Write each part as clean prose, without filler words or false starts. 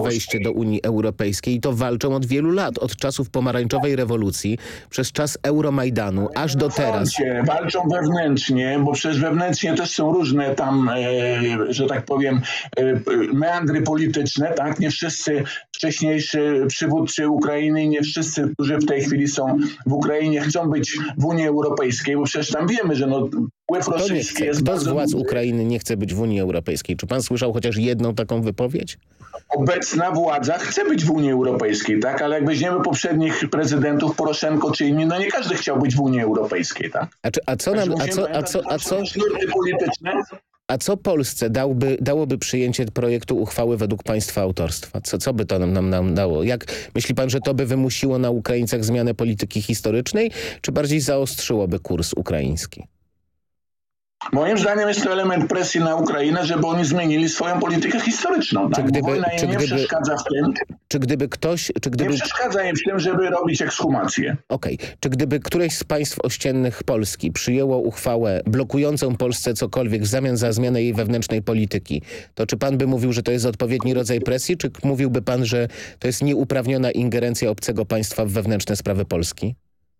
wejście do Unii Europejskiej i to walczą od wielu lat, od czasów pomarańczowej rewolucji, przez czas Euromajdanu, aż do teraz. Walczą wewnętrznie, bo przecież wewnętrznie też są różne tam, że tak powiem, meandry polityczne, tak? Nie wszyscy wcześniejsi przywódcy Ukrainy, nie wszyscy, którzy w tej chwili są w Ukrainie, chcą być w Unii Europejskiej, bo przecież tam wiemy, że wpływ rosyjski jest Kto z bardzo władz duży. Ukrainy nie chce być w Unii Europejskiej? Czy pan słyszał chociaż jedną taką wypowiedź? Obecna władza chce być w Unii Europejskiej, tak? Ale jak weźmiemy poprzednich prezydentów, Poroszenko czy inni, nie każdy chciał być w Unii Europejskiej, tak? A co Polsce dałoby przyjęcie projektu uchwały według państwa autorstwa? Co by to nam dało? Jak myśli pan, że to by wymusiło na Ukraińcach zmianę polityki historycznej, czy bardziej zaostrzyłoby kurs ukraiński? Moim zdaniem jest to element presji na Ukrainę, żeby oni zmienili swoją politykę historyczną. Tak? Wojna im nie przeszkadza w tym. Nie przeszkadza im w tym, żeby robić ekshumację. Okej. Czy gdyby któreś z państw ościennych Polski przyjęło uchwałę blokującą Polsce cokolwiek w zamian za zmianę jej wewnętrznej polityki, to czy pan by mówił, że to jest odpowiedni rodzaj presji, czy mówiłby pan, że to jest nieuprawniona ingerencja obcego państwa w wewnętrzne sprawy Polski?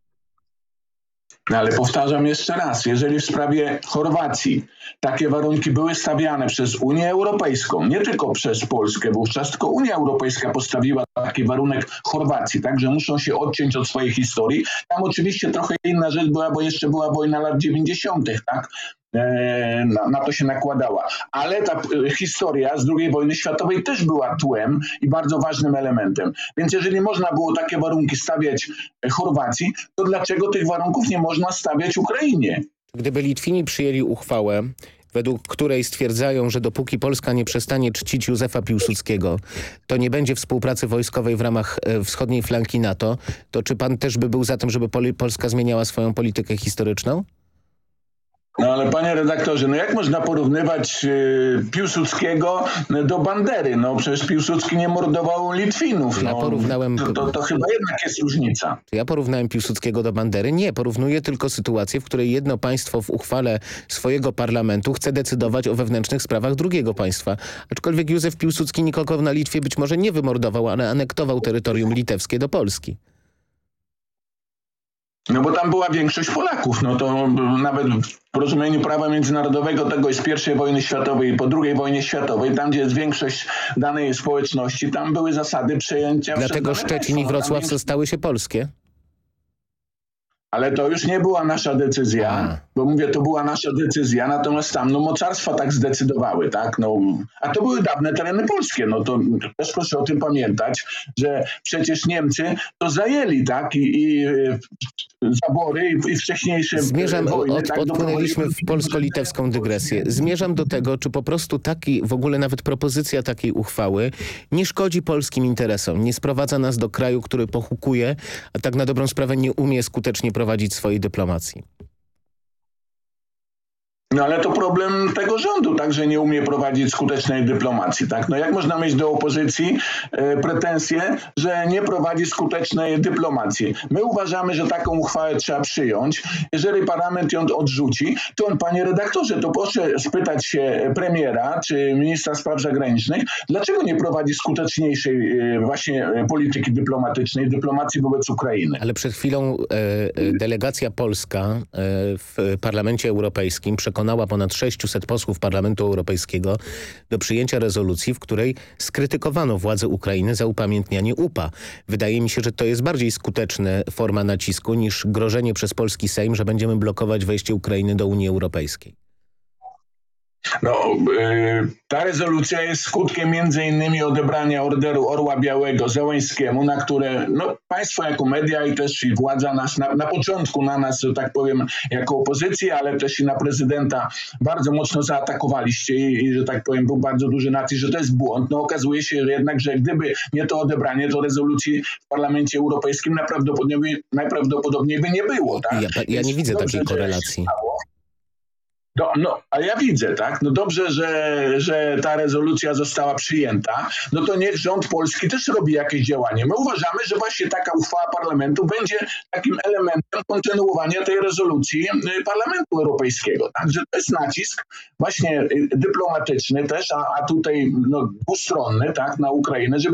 Ale powtarzam jeszcze raz, jeżeli w sprawie Chorwacji takie warunki były stawiane przez Unię Europejską, nie tylko przez Polskę wówczas, tylko Unia Europejska postawiła taki warunek Chorwacji, tak, że muszą się odciąć od swojej historii. Tam oczywiście trochę inna rzecz była, bo jeszcze była wojna lat 90., tak? Na to się nakładała. Ale ta historia z II wojny światowej też była tłem i bardzo ważnym elementem. Więc jeżeli można było takie warunki stawiać Chorwacji, to dlaczego tych warunków nie można stawiać Ukrainie? Gdyby Litwini przyjęli uchwałę, według której stwierdzają, że dopóki Polska nie przestanie czcić Józefa Piłsudskiego, to nie będzie współpracy wojskowej w ramach wschodniej flanki NATO, to czy pan też by był za tym, żeby Polska zmieniała swoją politykę historyczną? No ale panie redaktorze, jak można porównywać Piłsudskiego do Bandery? Przecież Piłsudski nie mordował Litwinów. To chyba jednak jest różnica. Ja porównałem Piłsudskiego do Bandery? Nie, porównuję tylko sytuację, w której jedno państwo w uchwale swojego parlamentu chce decydować o wewnętrznych sprawach drugiego państwa. Aczkolwiek Józef Piłsudski nikogo na Litwie być może nie wymordował, ale anektował terytorium litewskie do Polski. Bo tam była większość Polaków. To nawet w porozumieniu prawa międzynarodowego tego z I wojny światowej i po II wojnie światowej, tam gdzie jest większość danej społeczności, tam były zasady przejęcia. Dlatego Szczecin i Wrocław stały się polskie? Ale to już nie była nasza decyzja, bo mówię, to była nasza decyzja, natomiast tam mocarstwa tak zdecydowały, tak? A to były dawne tereny polskie, to też proszę o tym pamiętać, że przecież Niemcy to zajęli, tak? I zabory i wcześniejsze wojny. Odpłynęliśmy w polsko-litewską dygresję. Zmierzam do tego, czy po prostu w ogóle nawet propozycja takiej uchwały nie szkodzi polskim interesom, nie sprowadza nas do kraju, który pochukuje, a tak na dobrą sprawę nie umie skutecznie prowadzić swojej dyplomacji. Ale to problem tego rządu, tak, że nie umie prowadzić skutecznej dyplomacji, tak? Jak można mieć do opozycji pretensje, że nie prowadzi skutecznej dyplomacji? My uważamy, że taką uchwałę trzeba przyjąć. Jeżeli parlament ją odrzuci, to panie redaktorze, to proszę spytać się premiera czy ministra spraw zagranicznych, dlaczego nie prowadzi skuteczniejszej właśnie polityki dyplomatycznej, dyplomacji wobec Ukrainy? Ale przed chwilą delegacja polska w Parlamencie Europejskim przekonała ponad 600 posłów Parlamentu Europejskiego do przyjęcia rezolucji, w której skrytykowano władzę Ukrainy za upamiętnianie UPA. Wydaje mi się, że to jest bardziej skuteczna forma nacisku niż grożenie przez polski Sejm, że będziemy blokować wejście Ukrainy do Unii Europejskiej. Ta rezolucja jest skutkiem między innymi odebrania orderu Orła Białego Zełenskiemu, na które państwo jako media i też i władza na początku na nas, że tak powiem, jako opozycję, ale też i na prezydenta bardzo mocno zaatakowaliście i że tak powiem, był bardzo duży nacisk, że to jest błąd. Okazuje się jednak, że gdyby nie to odebranie, to rezolucji w Parlamencie Europejskim najprawdopodobniej by nie było. Tak? Ja nie widzę takiej korelacji. A ja widzę, tak? Dobrze, że ta rezolucja została przyjęta. To niech rząd polski też robi jakieś działanie. My uważamy, że właśnie taka uchwała parlamentu będzie takim elementem kontynuowania tej rezolucji Parlamentu Europejskiego. Także to jest nacisk właśnie dyplomatyczny też, a tutaj dwustronny, tak, na Ukrainę, żeby